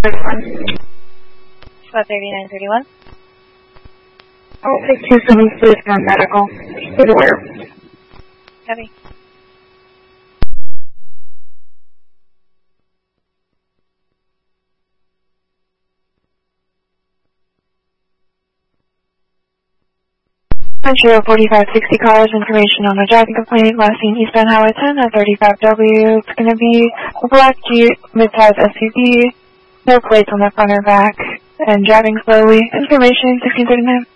Squad 3931. Oh, 627, please, non-medical. Is aware. Heavy. Metro 4560 cars, information on a driving complaint, last seen eastbound Highway 10 at 35W. It's going to be a black Jeep, mid-size SUV, no plates on the front or back, and driving slowly. Information 1639.